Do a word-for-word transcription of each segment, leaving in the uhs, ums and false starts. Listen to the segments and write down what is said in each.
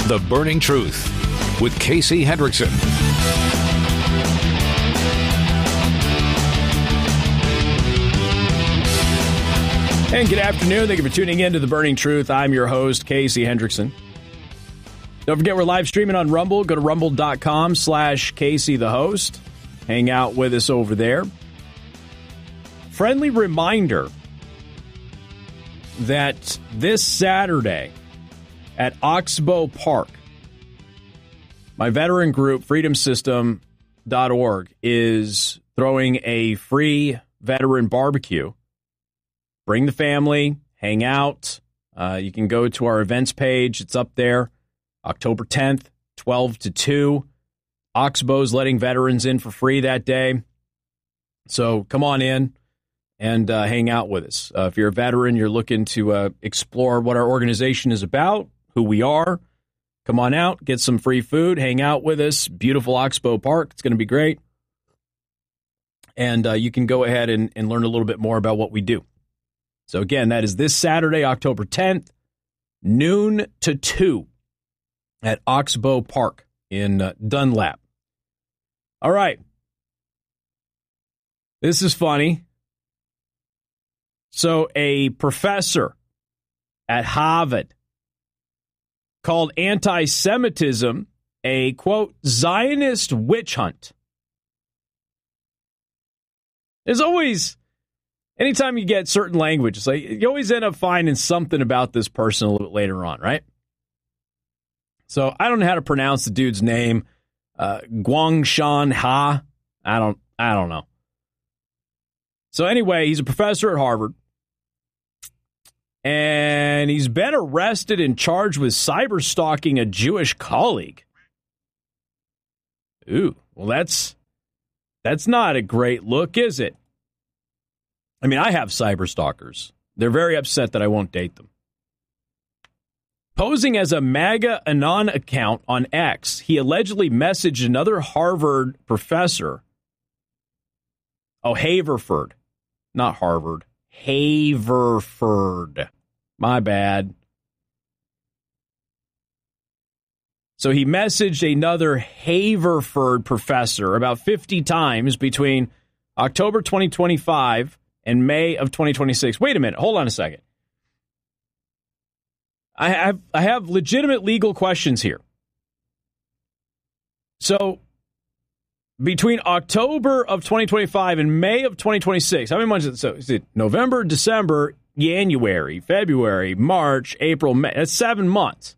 The Burning Truth with Casey Hendrickson. And good afternoon. Thank you for tuning in to The Burning Truth. I'm your host, Casey Hendrickson. Don't forget we're live streaming on Rumble. Go to rumble.com slash Casey the host. Hang out with us over there. Friendly reminder that this Saturday at Oxbow Park, my veteran group, freedom system dot org, is throwing a free veteran barbecue. Bring the family, hang out. Uh, you can go to our events page. It's up there. October tenth, twelve to two. Oxbow's letting veterans in for free that day. So come on in and uh, hang out with us. Uh, if you're a veteran, you're looking to uh, explore what our organization is about, who we are, come on out, get some free food, hang out with us. Beautiful Oxbow Park. It's going to be great. And uh, you can go ahead and, and learn a little bit more about what we do. So, again, that is this Saturday, October tenth, noon to two at Oxbow Park in uh, Dunlap. All right. This is funny. So, a professor at Harvard called anti-Semitism a, quote, Zionist witch hunt. There's always... Anytime you get certain language, it's like you always end up finding something about this person a little bit later on, right? So I don't know how to pronounce the dude's name. Uh, Guangshan Ha. I don't. I don't know. So anyway, he's a professor at Harvard, and he's been arrested and charged with cyber stalking a Jewish colleague. Ooh, well, that's that's not a great look, is it? I mean, I have cyber stalkers. They're very upset that I won't date them. Posing as a MAGA Anon account on X, he allegedly messaged another Harvard professor. Oh, Haverford. Not Harvard. Haverford. My bad. So he messaged another Haverford professor about fifty times between October twenty twenty-five and May of twenty twenty-six. Wait a minute. Hold on a second. I have I have legitimate legal questions here. So, between October of twenty twenty-five and May of twenty twenty-six, how many months is it? So, is it November, December, January, February, March, April, May? That's seven months.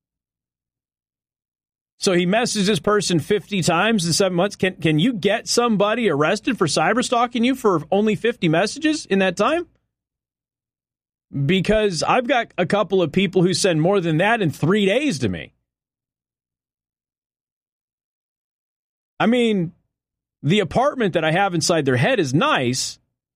So he messaged this person fifty times in seven months. Can can you get somebody arrested for cyber stalking you for only fifty messages in that time? Because I've got a couple of people who send more than that in three days to me. I mean, the apartment that I have inside their head is nice,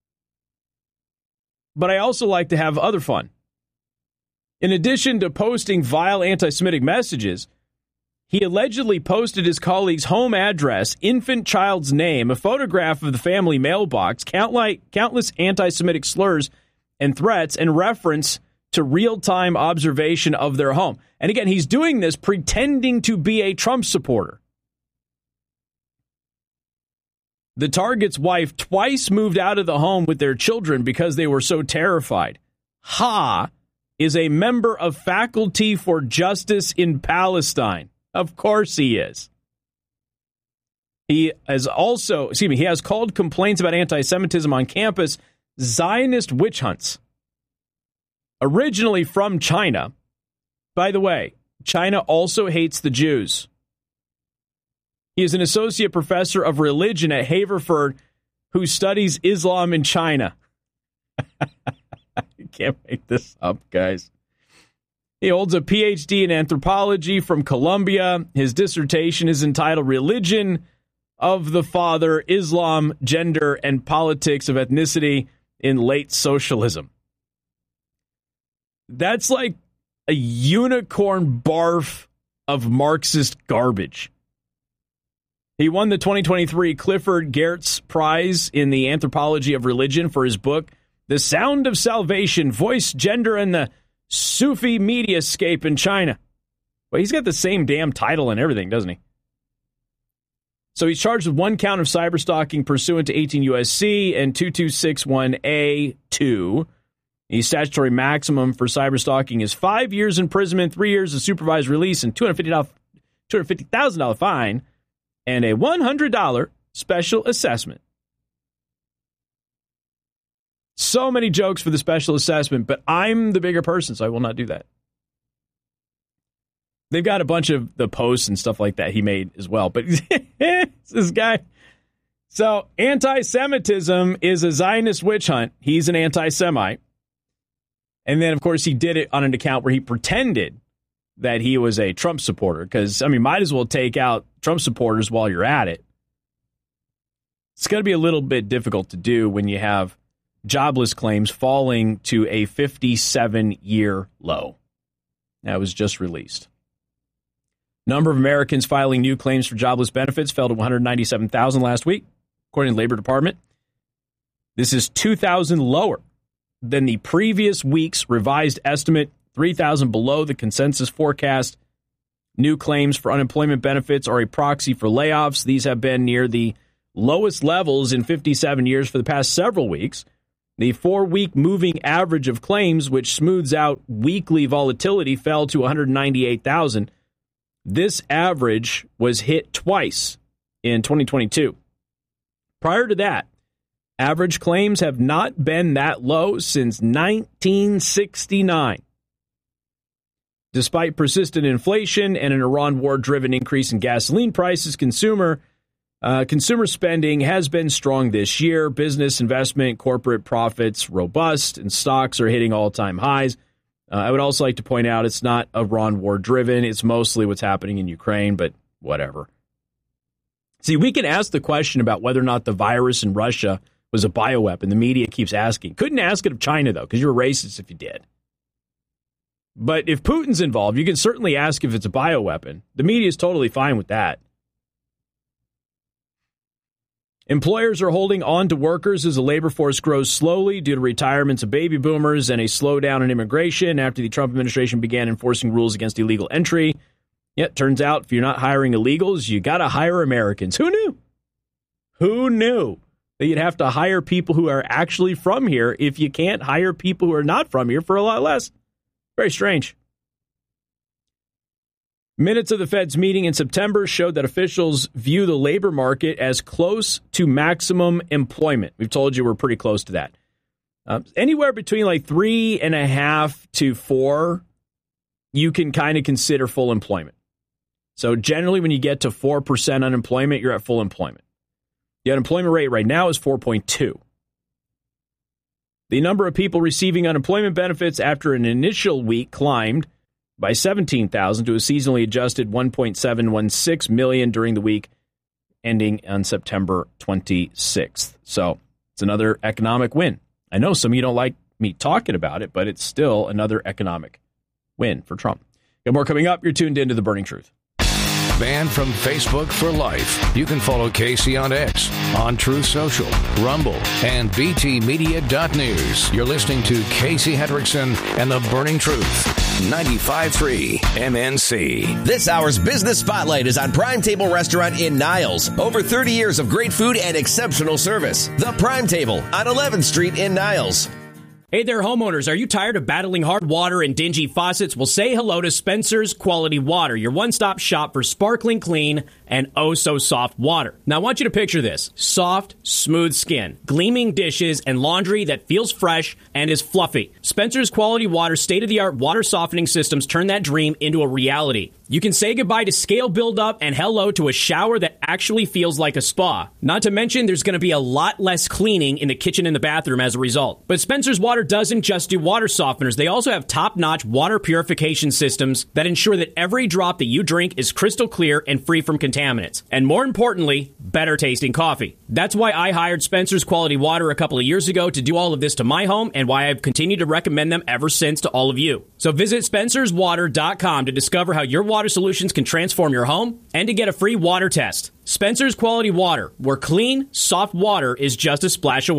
but I also like to have other fun. In addition to posting vile anti-Semitic messages, he allegedly posted his colleague's home address, infant child's name, a photograph of the family mailbox, countless anti-Semitic slurs and threats, and reference to real-time observation of their home. And again, he's doing this pretending to be a Trump supporter. The target's wife twice moved out of the home with their children because they were so terrified. Ha is a member of Faculty for Justice in Palestine. Of course he is. He has also, excuse me, he has called complaints about anti-Semitism on campus Zionist witch hunts. Originally from China. By the way, China also hates the Jews. He is an associate professor of religion at Haverford who studies Islam in China. You can't make this up, guys. He holds a P H D in anthropology from Columbia. His dissertation is entitled Religion of the Father, Islam, Gender, and Politics of Ethnicity in Late Socialism. That's like a unicorn barf of Marxist garbage. He won the twenty twenty-three Clifford Geertz Prize in the Anthropology of Religion for his book, The Sound of Salvation, Voice, Gender, and the Sufi Mediascape in China. But he's got the same damn title and everything, doesn't he? So he's charged with one count of cyberstalking pursuant to eighteen U S C and twenty-two sixty-one A two. The statutory maximum for cyberstalking is five years imprisonment, three years of supervised release, and two hundred fifty thousand dollars fine, and a one hundred dollars special assessment. So many jokes for the special assessment, but I'm the bigger person, so I will not do that. They've got a bunch of the posts and stuff like that he made as well, but this guy. So anti-Semitism is a Zionist witch hunt. He's an anti-Semite. And then, of course, he did it on an account where he pretended that he was a Trump supporter. Because, I mean, might as well take out Trump supporters while you're at it. It's going to be a little bit difficult to do when you have jobless claims falling to a fifty-seven year low. That was just released. Number of Americans filing new claims for jobless benefits fell to one hundred ninety-seven thousand last week, according to the Labor Department. This is two thousand lower than the previous week's revised estimate, three thousand below the consensus forecast. New claims for unemployment benefits are a proxy for layoffs. These have been near the lowest levels in fifty-seven years for the past several weeks. The four-week moving average of claims, which smooths out weekly volatility, fell to one hundred ninety-eight thousand. This average was hit twice in twenty twenty-two. Prior to that, average claims have not been that low since nineteen sixty-nine. Despite persistent inflation and an Iran war-driven increase in gasoline prices, consumer uh, consumer spending has been strong this year. Business, investment, corporate profits robust, and stocks are hitting all-time highs. Uh, I would also like to point out it's not Iran war-driven. It's mostly what's happening in Ukraine, but whatever. See, we can ask the question about whether or not the virus in Russia was a bioweapon. The media keeps asking. Couldn't ask it of China, though, because you're racist if you did. But if Putin's involved, you can certainly ask if it's a bioweapon. The media is totally fine with that. Employers are holding on to workers as the labor force grows slowly due to retirements of baby boomers and a slowdown in immigration after the Trump administration began enforcing rules against illegal entry. Yet, turns out, if you're not hiring illegals, you got to hire Americans. Who knew? Who knew that you'd have to hire people who are actually from here if you can't hire people who are not from here for a lot less? Very strange. Minutes of the Fed's meeting in September showed that officials view the labor market as close to maximum employment. We've told you we're pretty close to that. Uh, anywhere between like three and a half to four, you can kind of consider full employment. So generally, when you get to four percent unemployment, you're at full employment. The unemployment rate right now is four point two. The number of people receiving unemployment benefits after an initial week climbed by seventeen thousand to a seasonally adjusted one point seven one six million during the week ending on September twenty-sixth. So it's another economic win. I know some of you don't like me talking about it, but it's still another economic win for Trump. Got more coming up. You're tuned into The Burning Truth. Banned from Facebook for life. You can follow Casey on X, on Truth Social, Rumble, and B T Media dot news. You're listening to Casey Hendrickson and The Burning Truth, ninety-five point three M N C. This hour's Business Spotlight is on Prime Table Restaurant in Niles. Over thirty years of great food and exceptional service. The Prime Table on eleventh Street in Niles. Hey there, homeowners. Are you tired of battling hard water and dingy faucets? Well, say hello to Spencer's Quality Water, your one-stop shop for sparkling clean and oh-so-soft water. Now, I want you to picture this. Soft, smooth skin, gleaming dishes, and laundry that feels fresh and is fluffy. Spencer's Quality Water state-of-the-art water softening systems turn that dream into a reality. You can say goodbye to scale buildup and hello to a shower that actually feels like a spa. Not to mention, there's going to be a lot less cleaning in the kitchen and the bathroom as a result. But Spencer's Water doesn't just do water softeners. They also have top-notch water purification systems that ensure that every drop that you drink is crystal clear and free from contaminants. And more importantly, better tasting coffee. That's why I hired Spencer's Quality Water a couple of years ago to do all of this to my home, and why I've continued to recommend them ever since to all of you. So visit spencers water dot com to discover how your water solutions can transform your home and to get a free water test. Spencer's Quality Water, where clean, soft water is just a splash away.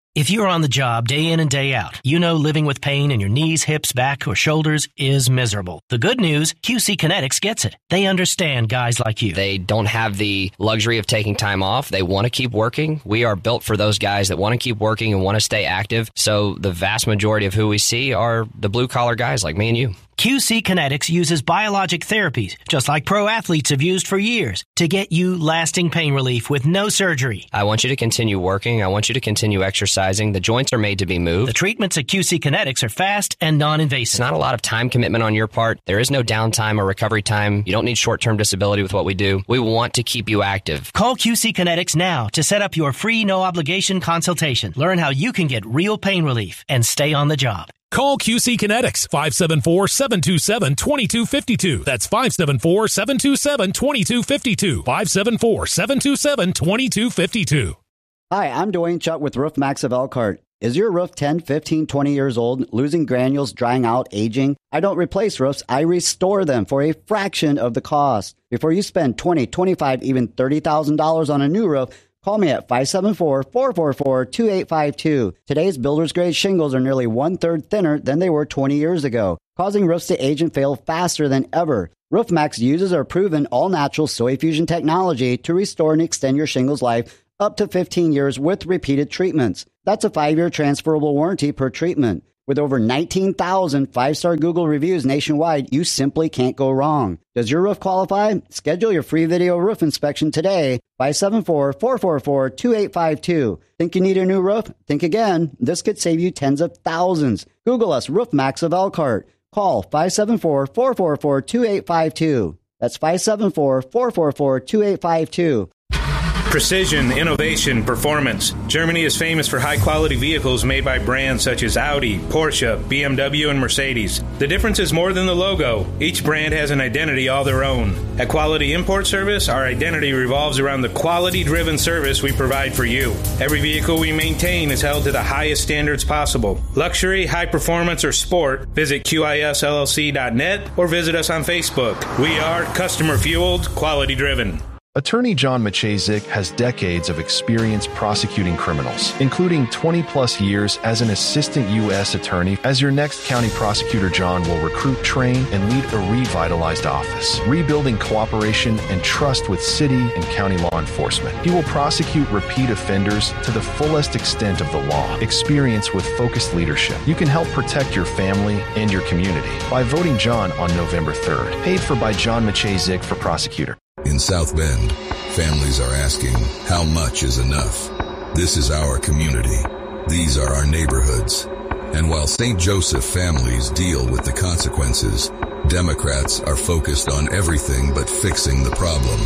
If you're on the job day in and day out, you know living with pain in your knees, hips, back, or shoulders is miserable. The good news, Q C Kinetics gets it. They understand guys like you. They don't have the luxury of taking time off. They want to keep working. We are built for those guys that want to keep working and want to stay active. So the vast majority of who we see are the blue-collar guys like me and you. Q C Kinetics uses biologic therapies, just like pro athletes have used for years, to get you lasting pain relief with no surgery. I want you to continue working. I want you to continue exercising. The joints are made to be moved. The treatments at Q C Kinetics are fast and non-invasive. It's not a lot of time commitment on your part. There is no downtime or recovery time. You don't need short-term disability with what we do. We want to keep you active. Call Q C Kinetics now to set up your free no-obligation consultation. Learn how you can get real pain relief and stay on the job. Call Q C Kinetics, five seven four, seven two seven, two two five two. That's five seven four, seven two seven, two two five two. five seven four, seven two seven, two two five two. Hi, I'm Dwayne Chuck with Roof Max of Elkhart. Is your roof ten, fifteen, twenty years old, losing granules, drying out, aging? I don't replace roofs, I restore them for a fraction of the cost. Before you spend twenty thousand dollars, twenty-five thousand dollars, even thirty thousand dollars on a new roof, call me at five seven four, four four four, two eight five two. Today's builder's grade shingles are nearly one-third thinner than they were twenty years ago, causing roofs to age and fail faster than ever. RoofMax uses our proven all-natural soil fusion technology to restore and extend your shingles life up to fifteen years with repeated treatments. That's a five-year transferable warranty per treatment. With over nineteen thousand five-star Google reviews nationwide, you simply can't go wrong. Does your roof qualify? Schedule your free video roof inspection today. five seven four, four four four, two eight five two. Think you need a new roof? Think again. This could save you tens of thousands. Google us, Roof Max of Elkhart. Call five seven four, four four four, two eight five two. That's five seven four, four four four, two eight five two. Precision, innovation, performance. Germany is famous for high-quality vehicles made by brands such as Audi, Porsche, B M W, and Mercedes. The difference is more than the logo. Each brand has an identity all their own. At Quality Import Service, our identity revolves around the quality-driven service we provide for you. Every vehicle we maintain is held to the highest standards possible. Luxury, high performance, or sport, visit Q I S L L C dot net or visit us on Facebook. We are customer-fueled, quality-driven. Attorney John Maciejczyk has decades of experience prosecuting criminals, including twenty plus years as an assistant U S attorney. As your next county prosecutor, John will recruit, train, and lead a revitalized office, rebuilding cooperation and trust with city and county law enforcement. He will prosecute repeat offenders to the fullest extent of the law. Experience with focused leadership. You can help protect your family and your community by voting John on November third. Paid for by John Maciejczyk for prosecutor. In South Bend, families are asking, how much is enough? This is our community. These are our neighborhoods. And while Saint Joseph families deal with the consequences, Democrats are focused on everything but fixing the problem.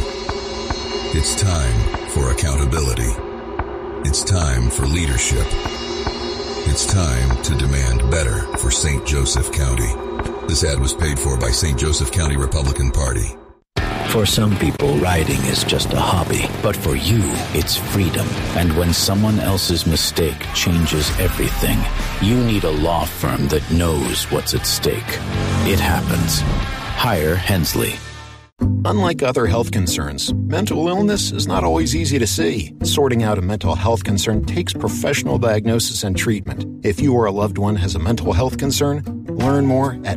It's time for accountability. It's time for leadership. It's time to demand better for Saint Joseph County. This ad was paid for by Saint Joseph County Republican Party. For some people, riding is just a hobby, but for you, it's freedom. And when someone else's mistake changes everything, you need a law firm that knows what's at stake. It happens. Hire Hensley. Unlike other health concerns, mental illness is not always easy to see. Sorting out a mental health concern takes professional diagnosis and treatment. If you or a loved one has a mental health concern, learn more at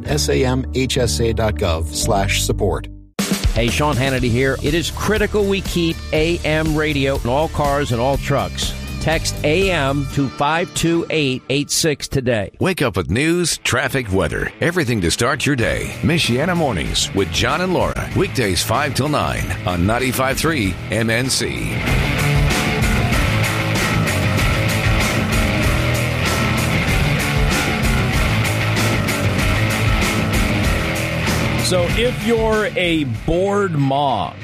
samhsa.gov slash support. Hey, Sean Hannity here. It is critical we keep A M radio in all cars and all trucks. Text A M to five two eight eight six today. Wake up with news, traffic, weather, everything to start your day. Michiana Mornings with John and Laura. Weekdays five till nine on ninety-five point three M N C. So if you're a bored mom,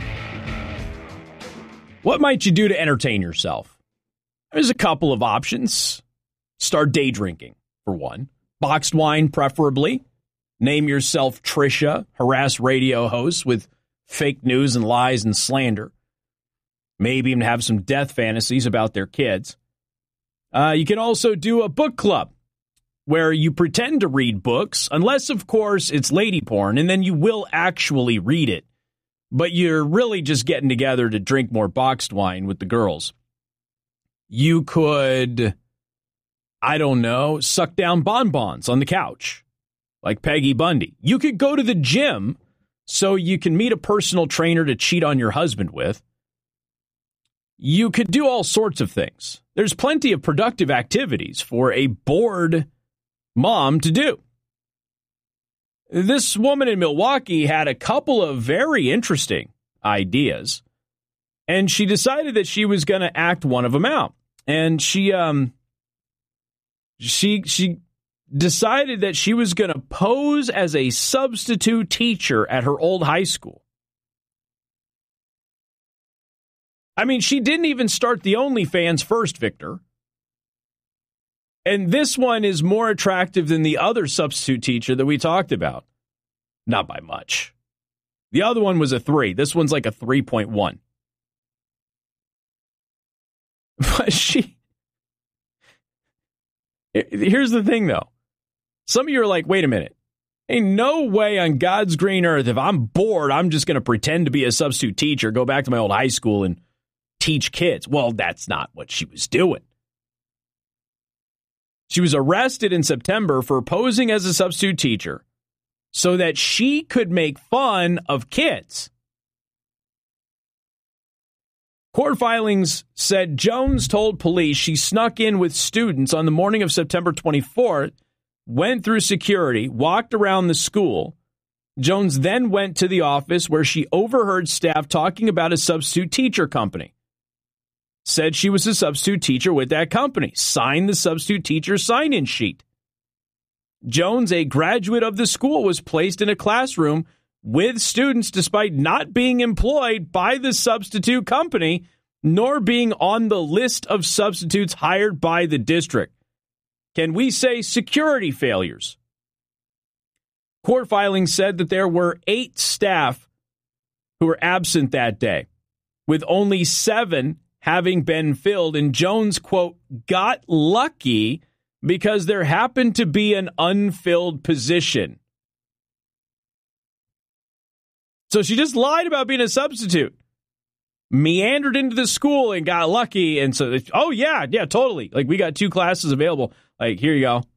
what might you do to entertain yourself? There's a couple of options. Start day drinking, for one. Boxed wine, preferably. Name yourself Trisha. Harass radio hosts with fake news and lies and slander. Maybe even have some death fantasies about their kids. Uh, you can also do a book club, where you pretend to read books, unless, of course, it's lady porn, and then you will actually read it. But you're really just getting together to drink more boxed wine with the girls. You could I don't know, suck down bonbons on the couch like Peggy Bundy. You could go to the gym so you can meet a personal trainer to cheat on your husband with. You could do all sorts of things. There's plenty of productive activities for a bored mom to do. This woman in Milwaukee had a couple of very interesting ideas, and she decided that she was going to act one of them out. And she um she she decided that she was going to pose as a substitute teacher at her old high school. I mean, she didn't even start the OnlyFans first, Victor. And this one is more attractive than the other substitute teacher that we talked about. Not by much. The other one was a three. This one's like a three point one. But she... Here's the thing, though. Some of you are like, wait a minute. Ain't no way on God's green earth, if I'm bored, I'm just going to pretend to be a substitute teacher, go back to my old high school and teach kids. Well, that's not what she was doing. She was arrested in September for posing as a substitute teacher so that she could make fun of kids. Court filings said Jones told police she snuck in with students on the morning of September twenty-fourth, went through security, walked around the school. Jones then went to the office where she overheard staff talking about a substitute teacher company. Said she was a substitute teacher with that company. Signed the substitute teacher sign-in sheet. Jones, a graduate of the school, was placed in a classroom with students despite not being employed by the substitute company, nor being on the list of substitutes hired by the district. Can we say security failures? Court filings said that there were eight staff who were absent that day, with only seven having been filled, and Jones, quote, got lucky because there happened to be an unfilled position. So she just lied about being a substitute, meandered into the school and got lucky. And so, oh, yeah, yeah, totally. Like, we got two classes available. Like, here you go.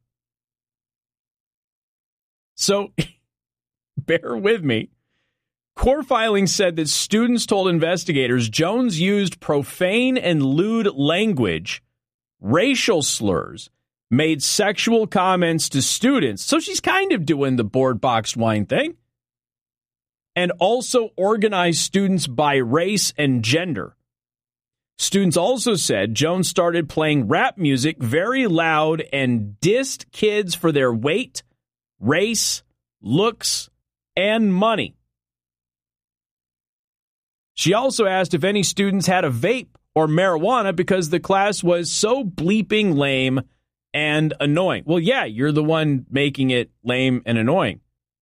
So bear with me. Court filings said that students told investigators Jones used profane and lewd language, racial slurs, made sexual comments to students. So she's kind of doing the board boxed wine thing. And also organized students by race and gender. Students also said Jones started playing rap music very loud and dissed kids for their weight, race, looks, and money. She also asked if any students had a vape or marijuana because the class was so bleeping lame and annoying. Well, yeah, you're the one making it lame and annoying.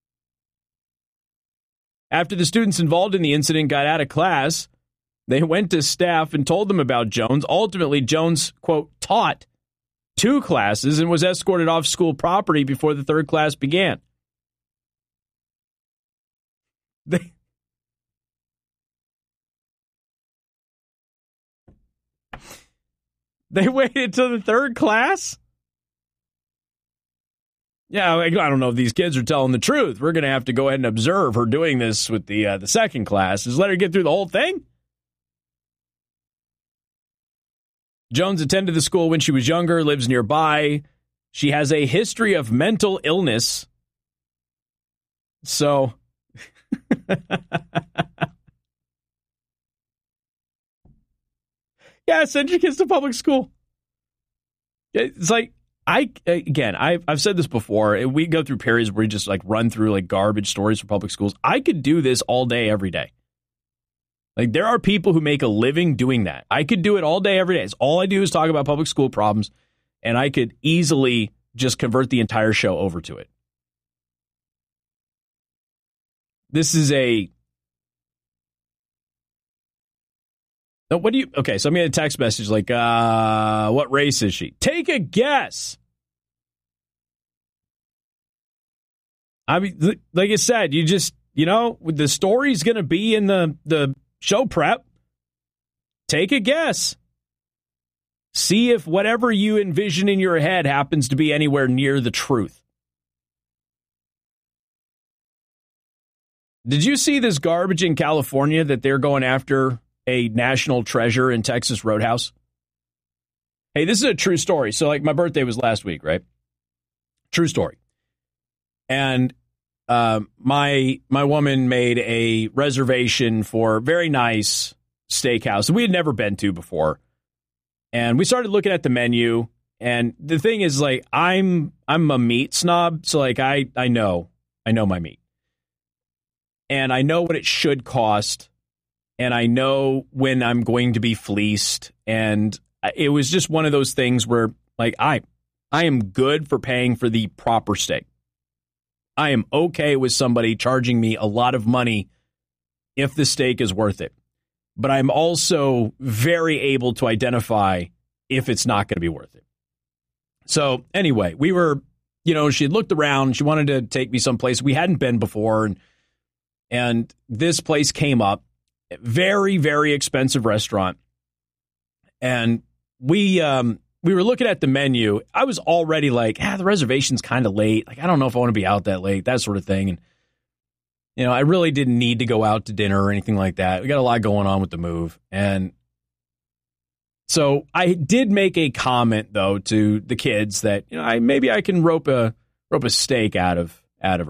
After the students involved in the incident got out of class, they went to staff and told them about Jones. Ultimately, Jones, quote, taught two classes and was escorted off school property before the third class began. They They waited till the third class? Yeah, I don't know if these kids are telling the truth. We're going to have to go ahead and observe her doing this with the uh, the second class. Just let her get through the whole thing? Jones attended the school when she was younger, lives nearby. She has a history of mental illness. So... Yeah, send your kids to public school. It's like, I, again, I've, I've said this before. We go through periods where we just like run through like garbage stories for public schools. I could do this all day, every day. Like, there are people who make a living doing that. I could do it all day, every day. It's all I do is talk about public school problems, and I could easily just convert the entire show over to it. This is a... No, what do you... Okay, so I'm getting a text message like, uh, what race is she? Take a guess. I mean, like I said, you just, you know, the story's going to be in the, the show prep. Take a guess. See if whatever you envision in your head happens to be anywhere near the truth. Did you see this garbage in California that they're going after a national treasure in Texas Roadhouse? Hey, this is a true story. So, like, my birthday was last week, right? True story. And uh, my my woman made a reservation for a very nice steakhouse that we had never been to before. And we started looking at the menu. And the thing is, like, I'm I'm a meat snob, so like I I know I know my meat, and I know what it should cost, and I know when I'm going to be fleeced. And it was just one of those things where, like, I I am good for paying for the proper steak. I am okay with somebody charging me a lot of money if the steak is worth it. But I'm also very able to identify if it's not going to be worth it. So anyway, we were, you know, she had looked around. She wanted to take me someplace we hadn't been before. And, and this place came up. Very, very expensive restaurant. And we um, we were looking at the menu. I was already like, ah, the reservation's kind of late. Like, I don't know if I want to be out that late, that sort of thing. And, you know, I really didn't need to go out to dinner or anything like that. We got a lot going on with the move. And so I did make a comment, though, to the kids that, you know, I maybe I can rope a rope a steak out of out of